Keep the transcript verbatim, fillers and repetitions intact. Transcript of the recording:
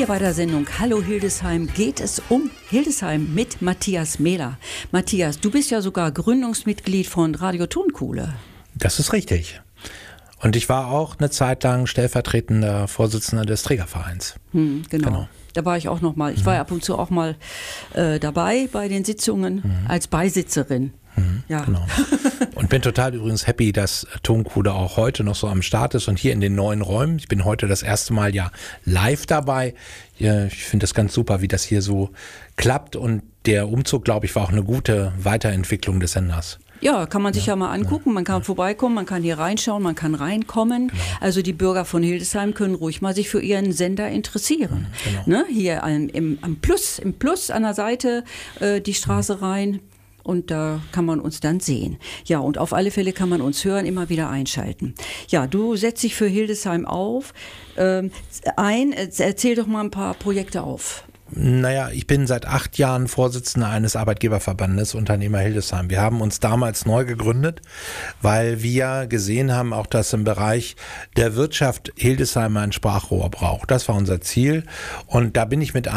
Hier bei der Sendung Hallo Hildesheim geht es um Hildesheim mit Matthias Mähler. Matthias, du bist ja sogar Gründungsmitglied von Radio Tonkuhle. Das ist richtig. Und ich war auch eine Zeit lang stellvertretender Vorsitzender des Trägervereins. Hm, genau. genau. Da war ich auch noch mal. Ich mhm. war ja ab und zu auch mal äh, dabei bei den Sitzungen mhm. als Beisitzerin. Mhm, ja. Genau. Und bin total übrigens happy, dass Tonkuhle auch heute noch so am Start ist und hier in den neuen Räumen. Ich bin heute das erste Mal ja live dabei. Ja, ich finde das ganz super, wie das hier so klappt. Und der Umzug, glaube ich, war auch eine gute Weiterentwicklung des Senders. Ja, kann man sich ja, ja mal angucken, man kann ja. vorbeikommen, man kann hier reinschauen, man kann reinkommen. Genau. Also die Bürger von Hildesheim können ruhig mal sich für ihren Sender interessieren. Genau. Ne? Hier am, im, am Plus, im Plus an der Seite äh, die Straße rein. Und da kann man uns dann sehen. Ja, und auf alle Fälle kann man uns hören, immer wieder einschalten. Ja, du setzt dich für Hildesheim auf, ähm, ein. Erzähl doch mal ein paar Projekte auf. Naja, ich bin seit acht Jahren Vorsitzender eines Arbeitgeberverbandes Unternehmer Hildesheim. Wir haben uns damals neu gegründet, weil wir gesehen haben, auch dass im Bereich der Wirtschaft Hildesheim ein Sprachrohr braucht. Das war unser Ziel. Und da bin ich mit